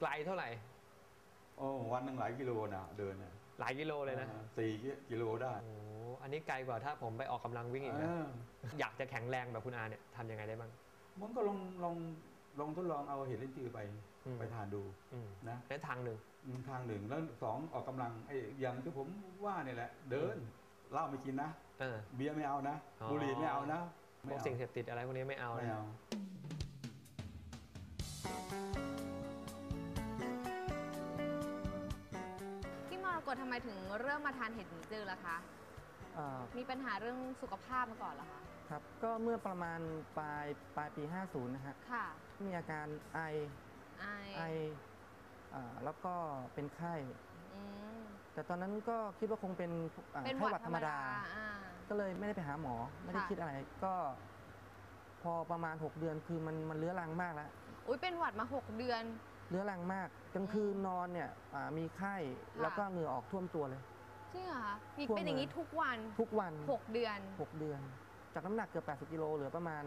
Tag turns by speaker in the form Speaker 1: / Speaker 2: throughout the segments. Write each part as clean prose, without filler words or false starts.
Speaker 1: ไกลเท่าไหร่
Speaker 2: โอ้วันหนึ่งหลายกิโลนะเดินนะ
Speaker 1: หลายกิโลเลยนะ
Speaker 2: 4 กิโลได้
Speaker 1: โอ้อันนี้ไกลกว่าถ้าผมไปออกกำลังวิ่งอีกนะอยากจะแข็งแรงแบบคุณอาเนี่ยทำยังไงได้บ้าง
Speaker 2: มันก็ลองทดลองเอาเห็ดลิ้นจือไปทานดูนะ
Speaker 1: นั่นทางหนึ่ง
Speaker 2: แล้ว2ออกกำลังไอ้อย่างที่ผมว่าเนี่ยแหละเดินเหล้าไม่กินนะเบียร์ไม่เอานะบุหรี่ไม่เอานะ
Speaker 1: พวกสิ่งเสพติดอะไรพวกนี้ไม่เอา
Speaker 3: พี่มรกตทำไมถึงเริ่มมาทานเห็ดหลินจือล่ะคะมีปัญหาเรื่องสุขภาพมาก่อนเหรอคะ
Speaker 4: ครับก็เมื่อประมาณปลายปี50นะฮะ
Speaker 3: ค่ะ
Speaker 4: มีอาการไอแล้วก็เป็นไข้แต่ตอนนั้นก็คิดว่าคงเป็นไข้หวัดธรรมดาก็เลยไม่ได้ไปหาหมอไม่ได้คิดอะไรก็พอประมาณ6 เดือนคือมันเรื้อรังมากแล้ว
Speaker 3: อุ้ยเป็นหวัดมา6 เดือน
Speaker 4: เรื้อรังมากกลางคืนนอนเนี่ยมีไข้แล้วก็เหงื่อออกท่วมตัวเลย
Speaker 3: จริงเหรอคะเป็นอย่างนี้ทุกวัน6 เดือน
Speaker 4: จากน้ำหนักเกือบ80 กิโลเหลือประมาณ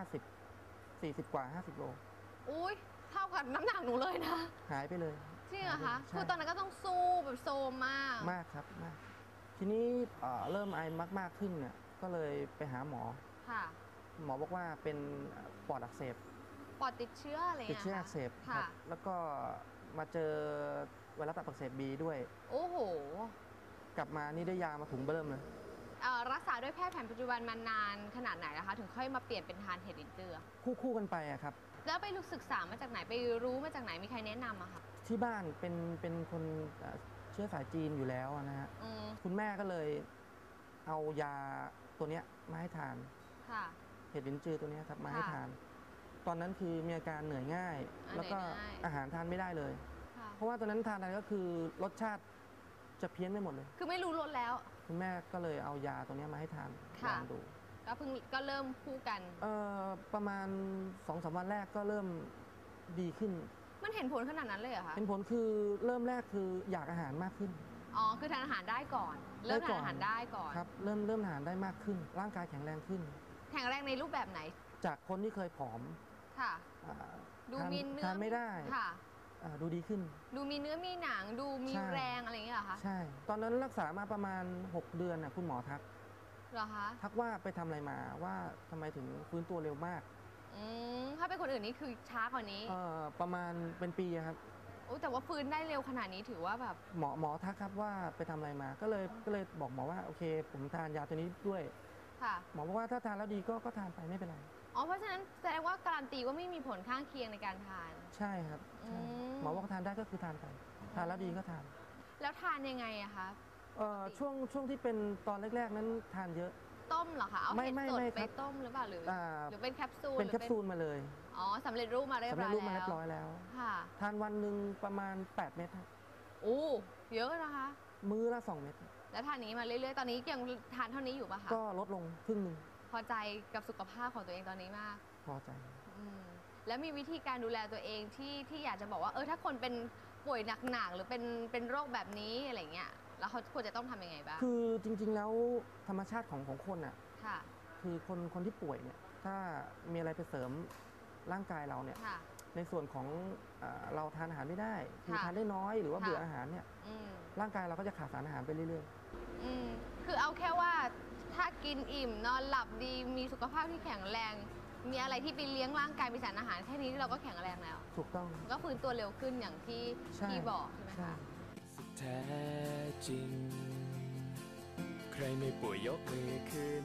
Speaker 4: 40 กว่า50 โล
Speaker 3: อุ้ยเท่ากับน้ำหนักหนูเลยนะ
Speaker 4: หายไปเลย
Speaker 3: จริงเหรอคะคือตอนนั้นก็ต้องสู้แบบโซมม
Speaker 4: ากครับมากทีนี้เริ่มไอมากขึ้นเนี่ยก็เลยไปหาหมอหมอบอกว่าเป็นปอดอักเสบ
Speaker 3: ปอดติดเชื้ออะไร
Speaker 4: ติดเชื้ออักเสบครับแล้วก็มาเจอไวรัสตับอักเสบบีด้วย
Speaker 3: โอ้โห
Speaker 4: กลับมานี่ได้ยามาถุงเบิ่มเลย
Speaker 3: รักษาด้วยแพทย์แผนปัจจุบันมานานขนาดไหนนะคะถึงค่อยมาเปลี่ยนเป็นทานเห็ดลิ้นจือ
Speaker 4: คู่กันไปอะครับ
Speaker 3: แล้วไปศึกษามาจากไหนไปรู้มาจากไหนมีใครแนะนำอะคะ
Speaker 4: ที่บ้านเป็นคนเชื้อสายจีนอยู่แล้วนะฮะคุณแม่ก็เลยเอายาตัวเนี้ยมาให้ทานเห็ดลิ้นจือตัวนี้ครับมาให้ทานตอนนั้นคือมีอาการเหนื่อยง่ายแล้วก็อาหารทานไม่ได้เลยเพราะว่าตอนนั้นทานก็คือรสชาติจะเพี้ยนไปหมดเลย
Speaker 3: คือไม่รู้รสแล้ว
Speaker 4: คุณแม่ก็เลยเอายาตัวนี้มาให้ทานลองดู
Speaker 3: ก็เริ่มคู่กัน
Speaker 4: ประมาณ2-3 วันแรกก็เริ่มดีขึ้น
Speaker 3: มันเห็นผลขนาดนั้นเลยเหรอคะ
Speaker 4: เห็นผลคือเริ่มแรกคืออยากอาหารมากขึ้น
Speaker 3: คือทานอาหารได้ก่อนเริ่มทานอาหารได้ก่อน
Speaker 4: ครับเริ่มทานได้มากขึ้นร่างกายแข็งแรงขึ้น
Speaker 3: แข็งแรงในรูปแบบไหน
Speaker 4: จากคนที่เคยผอม
Speaker 3: ดูมีเนื้อ
Speaker 4: ทานไม่ได้ดูดีขึ้น
Speaker 3: ดูมีเนื้อมีหนังดูมีแรงอะไรอย่างเงี้ยเหรอคะ
Speaker 4: ใช่ตอนนั้นรักษามาประมาณ6 เดือนคุณหมอทัก
Speaker 3: เหรอคะ
Speaker 4: ทักว่าไปทำอะไรมาว่าทำไมถึงฟื้นตัวเร็วมาก
Speaker 3: ถ้าเป็นคนอื่นนี่คือช้ากว่านี้
Speaker 4: ประมาณเป็นปีครับ
Speaker 3: แต่ว่าฟื้นได้เร็วขนาดนี้ถือว่าแบบ
Speaker 4: หมอทักครับว่าไปทำอะไรมาก็เลยบอกหมอว่าโอเคผมทานยาตัวนี้ด้วยหมอบอกว่าถ้าทานแล้วดีก็ทานไปไม่เป็นไร
Speaker 3: เพราะฉะนั้นแสดงว่าการันตีว่าไม่มีผลข้างเคียงในการทาน
Speaker 4: ใช่ครับหมอว่าทานได้ก็คือทานไปทานแล้วดีก็ทาน
Speaker 3: แล้วทานยังไงอะคะ
Speaker 4: ช่วงที่เป็นตอนแรกๆนั้นทานเยอะ
Speaker 3: ต้มเหรอคะเอาเห็ดสดไปต้มหรือเปล่าหรือเป็นแคปซูล
Speaker 4: เป็นแคปซูลมาเลย
Speaker 3: สำเร็จรูปมาเรียบร้
Speaker 4: อยแล้วทานวันหนึ่งประมาณ8 เม็ด
Speaker 3: เยอะนะคะ
Speaker 4: มื้อละ2 เม็ด
Speaker 3: แล้วทานนี้มาเรื่อยๆตอนนี้ยังทานเท่านี้อยู่ป่ะคะ
Speaker 4: ก็ลดลงครึ่งนึง
Speaker 3: พอใจกับสุขภาพของตัวเองตอนนี้มาก
Speaker 4: พอใจ
Speaker 3: แล้วมีวิธีการดูแลตัวเองที่อยากจะบอกว่าถ้าคนเป็นป่วยหนักๆหรือเป็นโรคแบบนี้อะไรเงี้ยแล้วเขาควรจะต้องทำยังไงบ้าง
Speaker 4: คือจริงๆแล้วธรรมชาติของคนอ่ะคือคนที่ป่วยเนี่ยถ้ามีอะไรไปเสริมร่างกายเราเนี่ยในส่วนของเราทานอาหารไม่ได้คือทานได้น้อยหรือว่าเบื่ออาหารเนี่ยร่างกายเราก็จะขาดสารอาหารไปเรื่อย
Speaker 3: ๆคือเอาแค่ว่าถ้ากินอิ่มนอนหลับดีมีสุขภาพที่แข็งแรงมีอะไรที่ไปเลี้ยงร่างกายมีสารอาหารแค่นี้เราก็แข็งแรงแล้ว
Speaker 4: ถูกต้อง
Speaker 3: ก็ฟื้นตัวเร็วขึ้นอย่างที่บอกใช่ไหมคะ
Speaker 5: แท้จริงใครไม่ป่วยยกมือขึ้น